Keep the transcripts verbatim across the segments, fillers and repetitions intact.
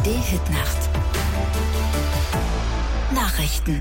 D-Hit-Nacht. Nachrichten.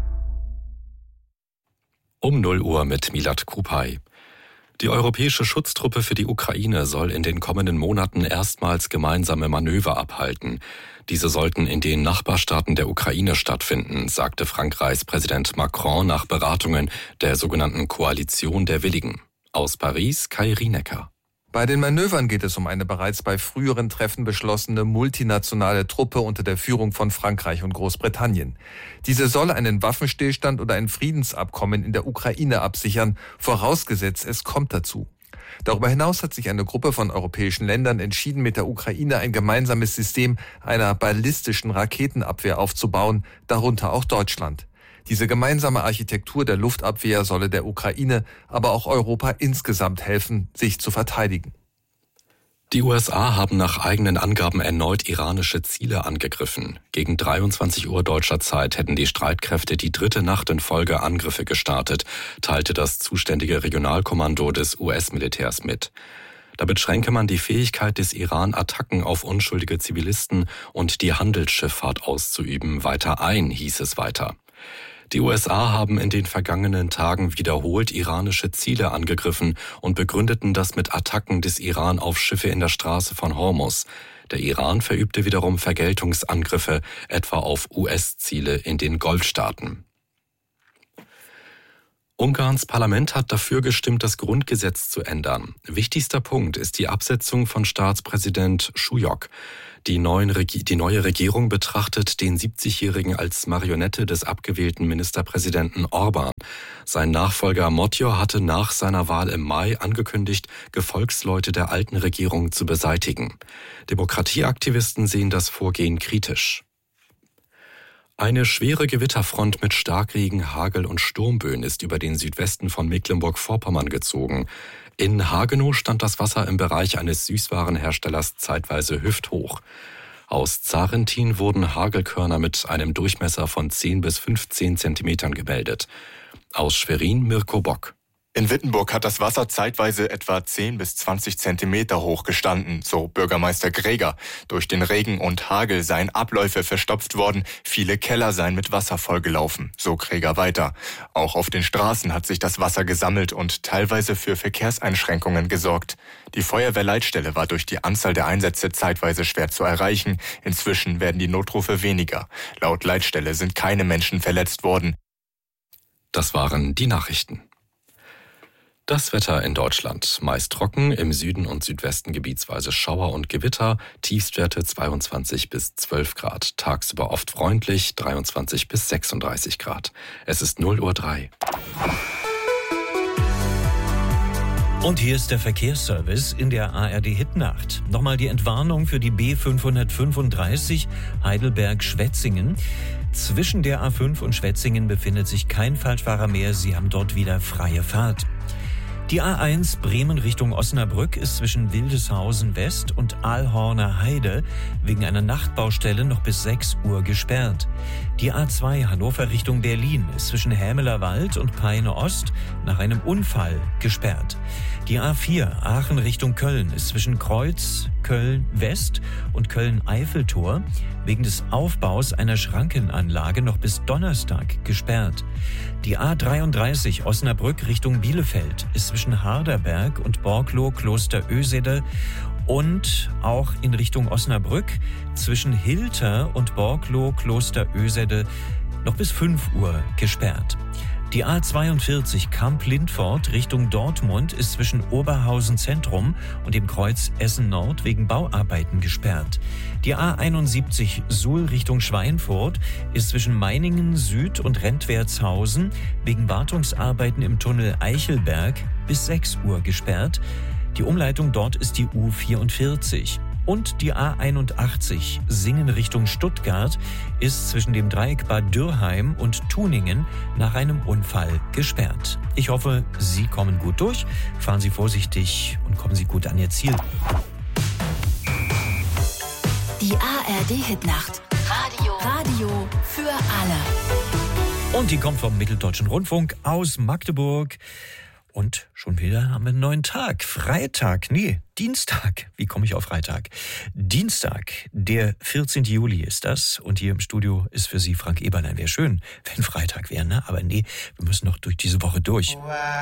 Um null Uhr mit Milad Krupay. Die europäische Schutztruppe für die Ukraine soll in den kommenden Monaten erstmals gemeinsame Manöver abhalten. Diese sollten in den Nachbarstaaten der Ukraine stattfinden, sagte Frankreichs Präsident Macron nach Beratungen der sogenannten Koalition der Willigen. Aus Paris, Kai Rienecker. Bei den Manövern geht es um eine bereits bei früheren Treffen beschlossene multinationale Truppe unter der Führung von Frankreich und Großbritannien. Diese soll einen Waffenstillstand oder ein Friedensabkommen in der Ukraine absichern, vorausgesetzt es kommt dazu. Darüber hinaus hat sich eine Gruppe von europäischen Ländern entschieden, mit der Ukraine ein gemeinsames System einer ballistischen Raketenabwehr aufzubauen, darunter auch Deutschland. Diese gemeinsame Architektur der Luftabwehr solle der Ukraine, aber auch Europa insgesamt helfen, sich zu verteidigen. Die U S A haben nach eigenen Angaben erneut iranische Ziele angegriffen. Gegen dreiundzwanzig Uhr deutscher Zeit hätten die Streitkräfte die dritte Nacht in Folge Angriffe gestartet, teilte das zuständige Regionalkommando des U S-Militärs mit. Damit schränke man die Fähigkeit des Iran, Attacken auf unschuldige Zivilisten und die Handelsschifffahrt auszuüben, weiter ein, hieß es weiter. Die U S A haben in den vergangenen Tagen wiederholt iranische Ziele angegriffen und begründeten das mit Attacken des Iran auf Schiffe in der Straße von Hormuz. Der Iran verübte wiederum Vergeltungsangriffe, etwa auf U S-Ziele in den Golfstaaten. Ungarns Parlament hat dafür gestimmt, das Grundgesetz zu ändern. Wichtigster Punkt ist die Absetzung von Staatspräsident Schujok. Die, neuen Regi- die neue Regierung betrachtet den siebzigjährigen als Marionette des abgewählten Ministerpräsidenten Orban. Sein Nachfolger Motyor hatte nach seiner Wahl im Mai angekündigt, Gefolgsleute der alten Regierung zu beseitigen. Demokratieaktivisten sehen das Vorgehen kritisch. Eine schwere Gewitterfront mit Starkregen, Hagel und Sturmböen ist über den Südwesten von Mecklenburg-Vorpommern gezogen. In Hagenow stand das Wasser im Bereich eines Süßwarenherstellers zeitweise hüfthoch. Aus Zarentin wurden Hagelkörner mit einem Durchmesser von zehn bis fünfzehn Zentimetern gemeldet. Aus Schwerin Mirko Bock. In Wittenburg hat das Wasser zeitweise etwa zehn bis zwanzig Zentimeter hoch gestanden, so Bürgermeister Greger. Durch den Regen und Hagel seien Abläufe verstopft worden, viele Keller seien mit Wasser vollgelaufen, so Greger weiter. Auch auf den Straßen hat sich das Wasser gesammelt und teilweise für Verkehrseinschränkungen gesorgt. Die Feuerwehrleitstelle war durch die Anzahl der Einsätze zeitweise schwer zu erreichen. Inzwischen werden die Notrufe weniger. Laut Leitstelle sind keine Menschen verletzt worden. Das waren die Nachrichten. Das Wetter in Deutschland. Meist trocken, im Süden und Südwesten gebietsweise Schauer und Gewitter, Tiefstwerte zweiundzwanzig bis zwölf Grad. Tagsüber oft freundlich, dreiundzwanzig bis sechsunddreißig Grad. Es ist null Uhr drei. Und hier ist der Verkehrsservice in der A R D-Hitnacht. Nochmal die Entwarnung für die B fünfhundertfünfunddreißig Heidelberg-Schwetzingen. Zwischen der A fünf und Schwetzingen befindet sich kein Falschfahrer mehr. Sie haben dort wieder freie Fahrt. Die A eins Bremen Richtung Osnabrück ist zwischen Wildeshausen West und Aalhorner Heide wegen einer Nachtbaustelle noch bis sechs Uhr gesperrt. Die A zwei Hannover Richtung Berlin ist zwischen Hämeler Wald und Peine Ost nach einem Unfall gesperrt. Die A vier Aachen Richtung Köln ist zwischen Kreuz, Köln West und Köln-Eiffeltor wegen des Aufbaus einer Schrankenanlage noch bis Donnerstag gesperrt. Die A dreiunddreißig Osnabrück Richtung Bielefeld ist zwischen Harderberg und Borglow-Kloster-Ösede und auch in Richtung Osnabrück zwischen Hilter und Borglow-Kloster-Ösede noch bis fünf Uhr gesperrt. Die A zweiundvierzig Kamp-Lindfort Richtung Dortmund ist zwischen Oberhausen Zentrum und dem Kreuz Essen Nord wegen Bauarbeiten gesperrt. Die A einundsiebzig Suhl Richtung Schweinfurt ist zwischen Meiningen Süd und Rentwertshausen wegen Wartungsarbeiten im Tunnel Eichelberg bis sechs Uhr gesperrt. Die Umleitung dort ist die U vierundvierzig. Und die A einundachtzig Singen Richtung Stuttgart ist zwischen dem Dreieck Bad Dürrheim und Tuningen nach einem Unfall gesperrt. Ich hoffe, Sie kommen gut durch, fahren Sie vorsichtig und kommen Sie gut an Ihr Ziel. Die A R D-Hitnacht. Radio. Radio für alle. Und die kommt vom Mitteldeutschen Rundfunk aus Magdeburg. Und schon wieder haben wir einen neuen Tag. Freitag, nee, Dienstag. Wie komme ich auf Freitag? Dienstag, der vierzehnten Juli ist das. Und hier im Studio ist für Sie Frank Eberlein. Wäre schön, wenn Freitag wäre, ne? Aber nee, wir müssen noch durch diese Woche durch.